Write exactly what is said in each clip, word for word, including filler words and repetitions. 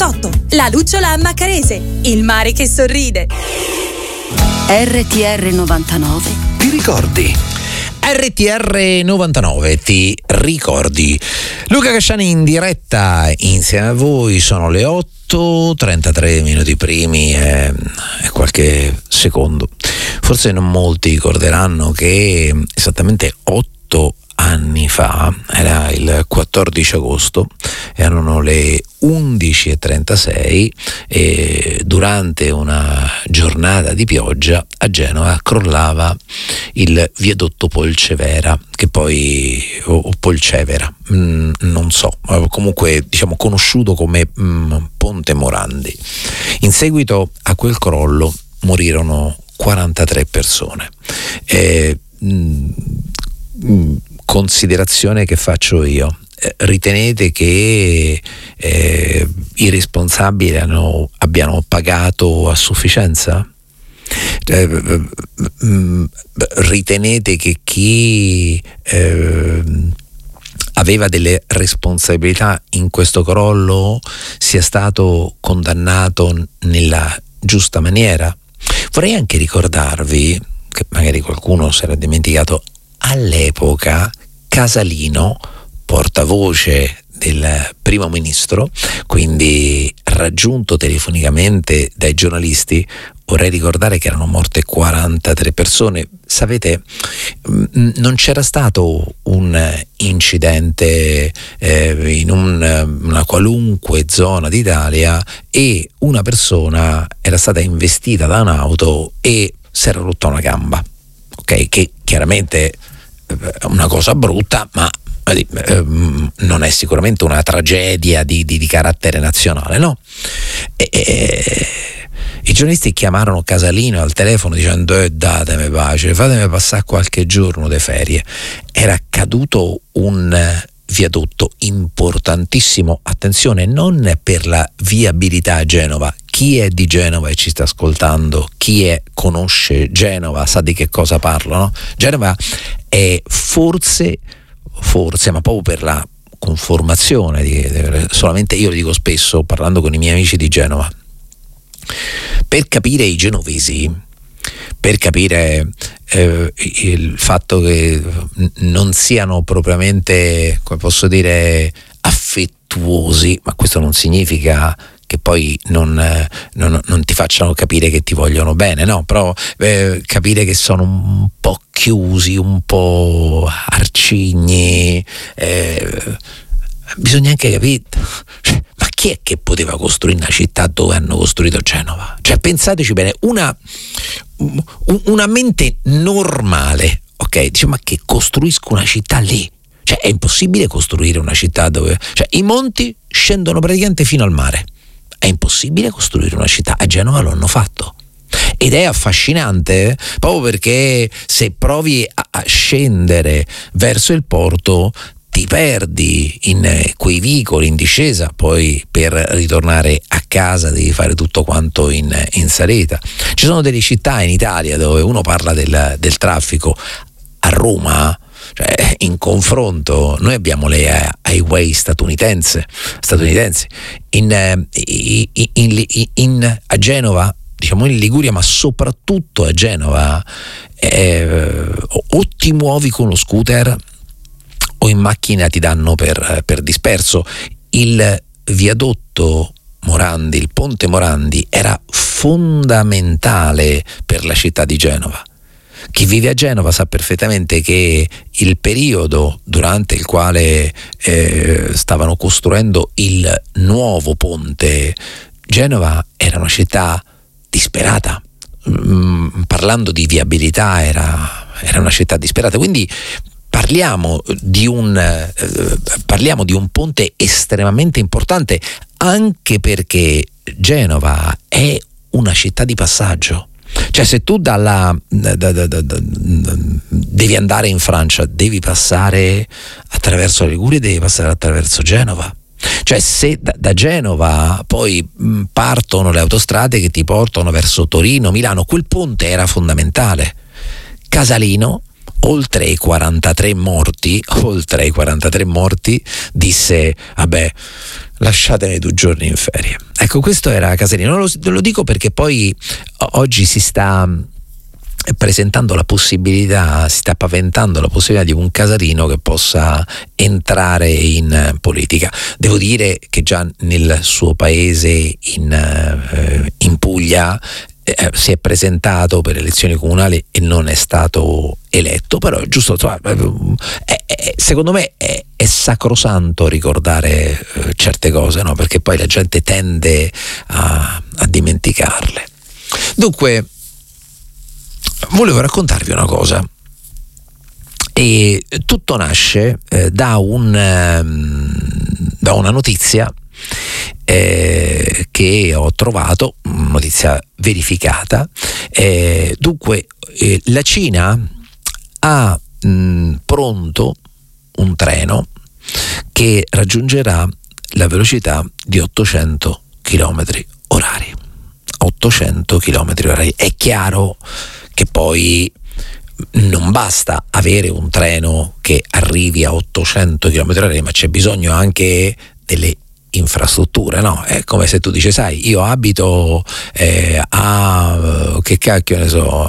ottantotto. La lucciola a Maccarese, il mare che sorride. R T R novantanove. Ti ricordi? R T R novantanove, ti ricordi? Luca Casciani in diretta insieme a voi, sono le otto, trentatré minuti primi e, e qualche secondo. Forse non molti ricorderanno che esattamente otto anni fa, era il quattordici agosto, erano le undici e trentasei e durante una giornata di pioggia a Genova crollava il viadotto Polcevera, che poi o, o Polcevera, mh, non so, comunque diciamo conosciuto come mh, Ponte Morandi. In seguito a quel crollo morirono quarantatré persone. E, mh, mh, considerazione che faccio io: eh, ritenete che eh, i responsabili hanno, abbiano pagato a sufficienza? Eh, ritenete che chi eh, aveva delle responsabilità in questo crollo sia stato condannato nella giusta maniera? Vorrei anche ricordarvi, che magari qualcuno si era dimenticato, all'epoca Casalino, portavoce del primo ministro, quindi raggiunto telefonicamente dai giornalisti, vorrei ricordare che erano morte quarantatré persone. Sapete, non c'era stato un incidente eh, in un, una qualunque zona d'Italia e una persona era stata investita da un'auto e si era rotta una gamba, ok? Che chiaramente è una cosa brutta, ma eh, non è sicuramente una tragedia di, di, di carattere nazionale, no? E, e, i giornalisti chiamarono Casalino al telefono dicendo eh, datemi pace, fatemi passare qualche giorno di ferie. Era caduto un viadotto importantissimo, attenzione, non per la viabilità a Genova. Chi è di Genova e ci sta ascoltando, chi è, conosce Genova, sa di che cosa parlo, no? Genova è forse, forse, ma proprio per la conformazione, di, di, solamente io lo dico spesso parlando con i miei amici di Genova, per capire i genovesi, per capire eh, il fatto che non siano propriamente, come posso dire, affettuosi, ma questo non significa che poi non, non, non ti facciano capire che ti vogliono bene, no? Però eh, capire che sono un po' chiusi, un po' arcigni, eh, bisogna anche capire, cioè, ma chi è che poteva costruire una città dove hanno costruito Genova? Cioè, pensateci bene, una, una mente normale, ok? Dice, ma che costruisco una città lì? Cioè, è impossibile costruire una città dove, cioè, i monti scendono praticamente fino al mare. È impossibile costruire una città. A Genova lo hanno fatto. Ed è affascinante, proprio perché se provi a, a scendere verso il porto ti perdi in eh, quei vicoli in discesa, poi per ritornare a casa devi fare tutto quanto in, in salita. Ci sono delle città in Italia dove uno parla del, del traffico. A Roma, cioè, in confronto, noi abbiamo le highway statunitense, statunitensi. In, in, in, in, a Genova, diciamo in Liguria, ma soprattutto a Genova, eh, o ti muovi con lo scooter o in macchina ti danno per, per disperso. Il viadotto Morandi, il ponte Morandi, era fondamentale per la città di Genova. Chi vive a Genova sa perfettamente che il periodo durante il quale eh, stavano costruendo il nuovo ponte, Genova era una città disperata. Mm, parlando di viabilità, era, era una città disperata. Quindi parliamo di un eh, parliamo di un ponte estremamente importante, anche perché Genova è una città di passaggio. Cioè, se tu dalla da, da, da, da, devi andare in Francia, devi passare attraverso la Liguria, devi passare attraverso Genova. Cioè, se da, da Genova poi mh, partono le autostrade che ti portano verso Torino, Milano, quel ponte era fondamentale. Casalino, oltre ai quarantatré morti, oltre ai quarantatré morti, disse: vabbè, lasciatene due giorni in ferie. Ecco, questo era Casalino. Lo, lo dico perché poi oggi si sta presentando la possibilità, si sta paventando la possibilità di un Casalino che possa entrare in politica. Devo dire che già nel suo paese in, eh, in Puglia eh, si è presentato per elezioni comunali e non è stato eletto, però è giusto, è, è, secondo me è, è sacrosanto ricordare eh, certe cose, no? Perché poi la gente tende a, a dimenticarle. Dunque, volevo raccontarvi una cosa, e tutto nasce eh, da, un, eh, da una notizia eh, che ho trovato, notizia verificata. Eh, dunque, eh, la Cina ha mh, pronto un treno che raggiungerà la velocità di ottocento chilometri orari. ottocento chilometri orari. È chiaro che poi non basta avere un treno che arrivi a ottocento chilometri orari, ma c'è bisogno anche delle infrastrutture, no? È come se tu dici, sai, io abito eh, a che cacchio ne so,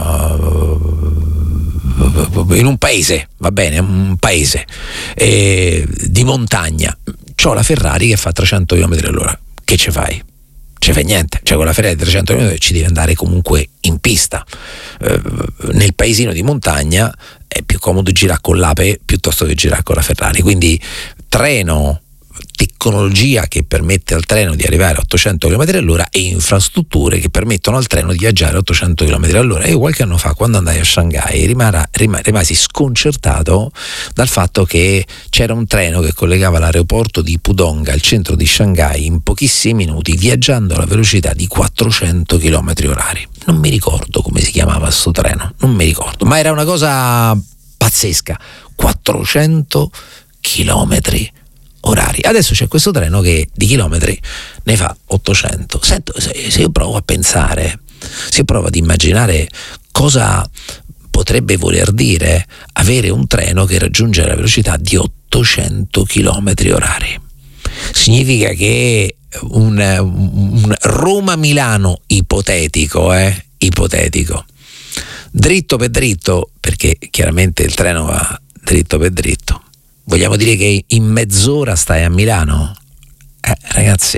in un paese, va bene, un paese eh, di montagna, c'ho la Ferrari che fa trecento chilometri all'ora, che ci fai? Ci fai niente, cioè con la Ferrari di trecento chilometri ci devi andare comunque in pista. Eh, nel paesino di montagna è più comodo girare con l'Ape piuttosto che girare con la Ferrari, quindi treno, tecnologia che permette al treno di arrivare a ottocento chilometri all'ora e infrastrutture che permettono al treno di viaggiare a ottocento chilometri all'ora. Io qualche anno fa, quando andai a Shanghai, rimara, rim, rimasi sconcertato dal fatto che c'era un treno che collegava l'aeroporto di Pudong al centro di Shanghai in pochissimi minuti, viaggiando alla velocità di quattrocento chilometri orari. Non mi ricordo come si chiamava sto treno, non mi ricordo, ma era una cosa pazzesca, quattrocento chilometri orari. Adesso c'è questo treno che di chilometri ne fa ottocento. Sento, se, se io provo a pensare, se io provo ad immaginare cosa potrebbe voler dire avere un treno che raggiunge la velocità di ottocento chilometri orari, significa che un, un Roma-Milano ipotetico, eh, ipotetico, dritto per dritto, perché chiaramente il treno va dritto per dritto. Vogliamo dire che in mezz'ora stai a Milano? Eh, ragazzi,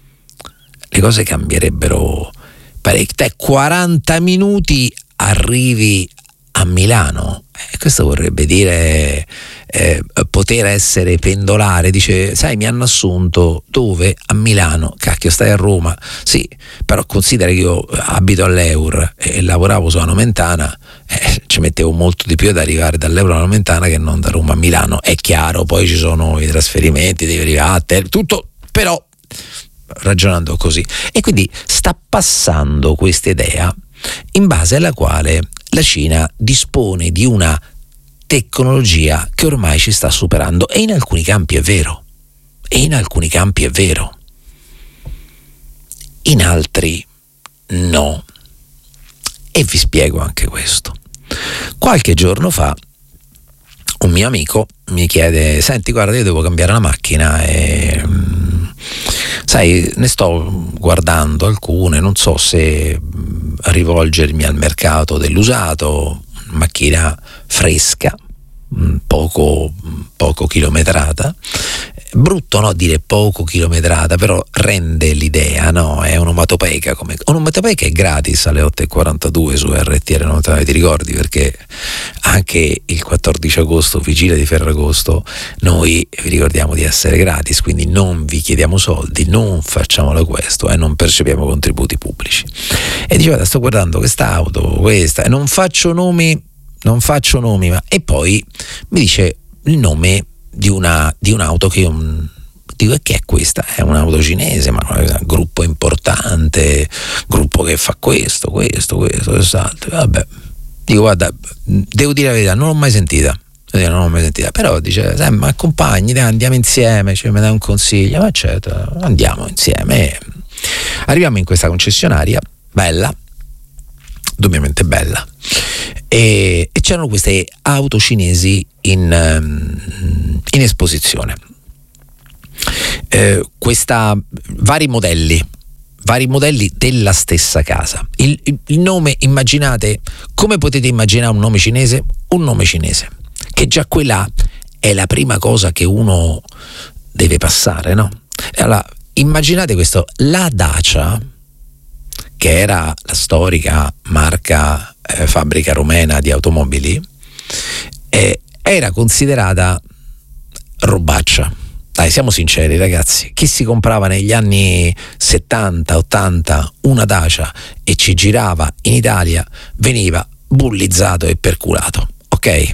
le cose cambierebbero parecchio. Te quaranta minuti arrivi a Milano. Eh, questo vorrebbe dire eh, poter essere pendolare. Dice, sai, mi hanno assunto dove? A Milano. Cacchio, stai a Roma. Sì, però considera che io abito all'Eur e lavoravo su Anomentana. Eh, ci mettevo molto di più ad arrivare dall'Euro alla Nomentana che non da Roma a Milano. È chiaro, poi ci sono i trasferimenti, devi arrivare a te, tutto, però ragionando così. E quindi sta passando questa idea in base alla quale la Cina dispone di una tecnologia che ormai ci sta superando, e in alcuni campi è vero, e in alcuni campi è vero, in altri no. E vi spiego anche questo. Qualche giorno fa un mio amico mi chiede, senti, guarda, io devo cambiare la macchina e sai, ne sto guardando alcune, non so se rivolgermi al mercato dell'usato, macchina fresca, poco, poco chilometrata. Brutto, no, dire poco chilometrata, però rende l'idea, no? È un'onomatopeica, come un'onomatopeica è gratis alle otto e quarantadue su R T R novantanove, ti ricordi? Perché anche il quattordici agosto, vigilia di Ferragosto, noi vi ricordiamo di essere gratis, quindi non vi chiediamo soldi, non facciamolo questo, eh, non percepiamo contributi pubblici. E diceva, sto guardando quest'auto, questa, e non faccio nomi, non faccio nomi, ma e poi mi dice il nome di una di un'auto che io dico, che è questa? È un'auto cinese, ma un gruppo importante, gruppo che fa questo, questo, questo, quest'altro. Vabbè, dico, guarda, devo dire la verità, non l'ho mai sentita, non l'ho mai sentita, però dice, sai, ma accompagni, dai, andiamo insieme, cioè, mi dai un consiglio, ma certo, andiamo insieme. Arriviamo in questa concessionaria, bella, indubbiamente bella, e, e c'erano queste auto cinesi in, in esposizione. eh, questa, vari modelli, vari modelli della stessa casa. Il, il, il nome, immaginate, come potete immaginare un nome cinese? Un nome cinese, che già quella è la prima cosa che uno deve passare, no? Allora, immaginate questo, la Dacia, che era la storica marca eh, fabbrica rumena di automobili, eh, era considerata robaccia. Dai, siamo sinceri ragazzi, chi si comprava negli anni settanta ottanta una Dacia e ci girava in Italia veniva bullizzato e perculato, ok?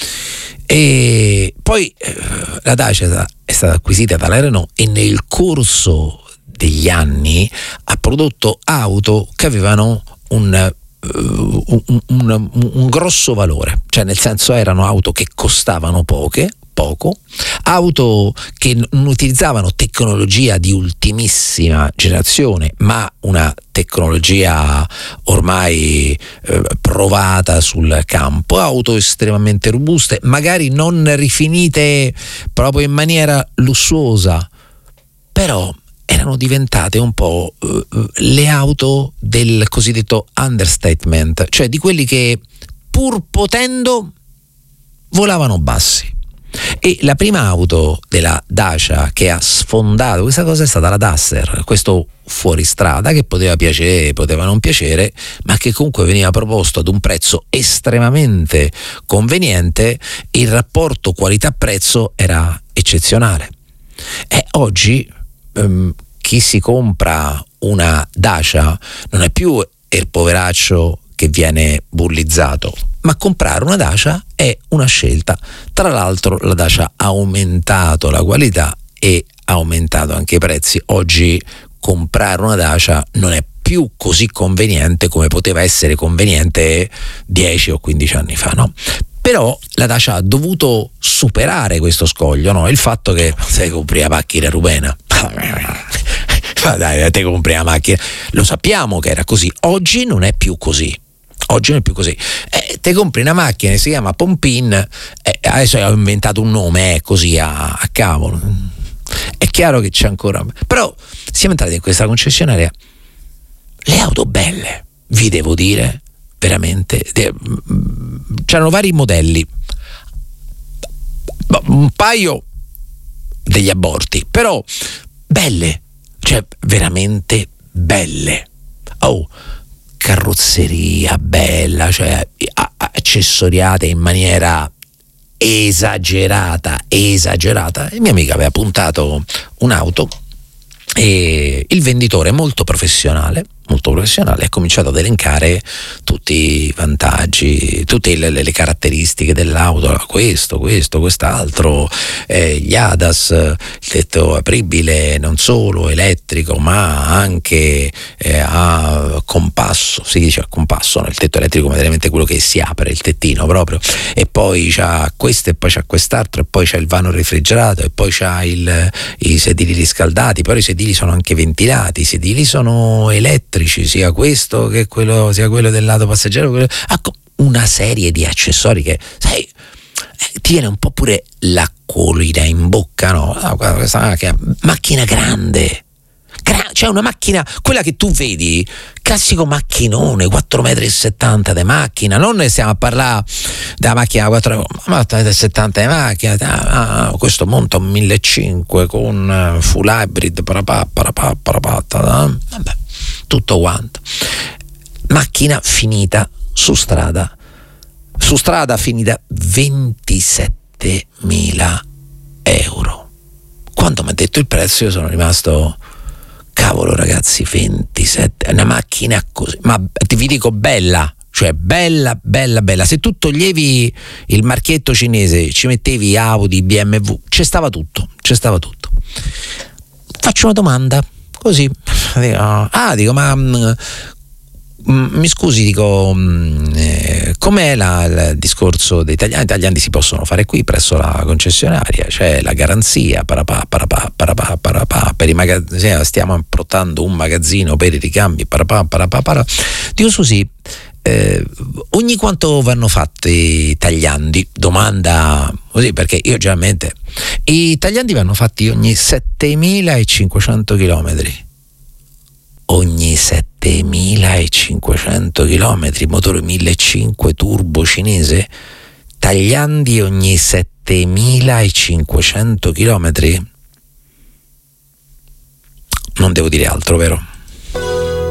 E poi eh, la Dacia è stata acquisita dalla Renault e nel corso degli anni ha prodotto auto che avevano un, uh, un, un, un grosso valore, cioè nel senso erano auto che costavano poche, poco, auto che non utilizzavano tecnologia di ultimissima generazione, ma una tecnologia ormai eh, provata sul campo, auto estremamente robuste, magari non rifinite proprio in maniera lussuosa, però erano diventate un po' uh, le auto del cosiddetto understatement, cioè di quelli che pur potendo volavano bassi. E la prima auto della Dacia che ha sfondato questa cosa è stata la Duster, questo fuoristrada che poteva piacere, poteva non piacere, ma che comunque veniva proposto ad un prezzo estremamente conveniente. Il rapporto qualità-prezzo era eccezionale. E oggi um, chi si compra una Dacia non è più il poveraccio che viene bullizzato, ma comprare una Dacia è una scelta. Tra l'altro la Dacia ha aumentato la qualità e ha aumentato anche i prezzi. Oggi comprare una Dacia non è più così conveniente come poteva essere conveniente dieci o quindici anni fa, no? Però la Dacia ha dovuto superare questo scoglio, no? Il fatto che se compri la macchina rumena, ma dai, te compri la macchina, lo sappiamo che era così, oggi non è più così. Oggi non è più così. Eh, te compri una macchina che si chiama Pompin, eh, adesso ho inventato un nome eh, così a, a cavolo. È chiaro che c'è ancora. Però siamo entrati in questa concessionaria. Le auto belle, vi devo dire, veramente. De, c'erano vari modelli. Un paio degli aborti, però belle, cioè veramente belle. Oh, carrozzeria bella, cioè accessoriate in maniera esagerata, esagerata. E mia amica aveva puntato un'auto e il venditore molto professionale, molto professionale ha cominciato ad elencare tutti i vantaggi, tutte le, le caratteristiche dell'auto, questo, questo, quest'altro, eh, gli A D A S, il tetto apribile non solo elettrico ma anche eh, a compasso, si dice a compasso, no? Il tetto elettrico materialmente quello che si apre, il tettino proprio, e poi c'ha questo e poi c'ha quest'altro e poi c'ha il vano refrigerato e poi c'ha il, i sedili riscaldati, però i sedili sono anche ventilati, i sedili sono elettrici, sia questo che quello, sia quello del lato passeggero, quello, una serie di accessori che sai ti viene un po' pure l'acquolina in bocca, no? Ah, questa macchina, macchina grande, Gra- cioè una macchina, quella che tu vedi, classico macchinone, quattro virgola settanta metri di macchina, non ne stiamo a parlare della macchina quattro virgola settanta metri di macchina, ah, questo monta un millecinquecento con full hybrid, parapà, parapà, parapà, vabbè, tutto quanto. Macchina finita su strada, su strada finita ventisettemila euro. Quando mi ha detto il prezzo io sono rimasto, cavolo ragazzi, ventisette, una macchina così, ma vi dico bella, cioè bella, bella, bella. Se tu toglievi il marchietto cinese, ci mettevi Audi, B M W, c'è stava tutto, c'è stava tutto. Faccio una domanda, così, ah, dico, ma mh, mi scusi, dico, mh, eh, com'è la, il discorso dei tagliandi? I tagliandi si possono fare qui presso la concessionaria, c'è la garanzia, parapà, parapà, parapà, parapà, per i magazzini, stiamo approntando un magazzino per i ricambi, parapà, parapà, parapà. Dico, scusi, eh, ogni quanto vanno fatti tagliandi? Domanda così, perché io generalmente i tagliandi vanno fatti ogni settemilacinquecento chilometri. Ogni settemilacinquecento chilometri, motore millecinquecento turbo cinese, tagliandi ogni settemilacinquecento chilometri. Non devo dire altro, vero?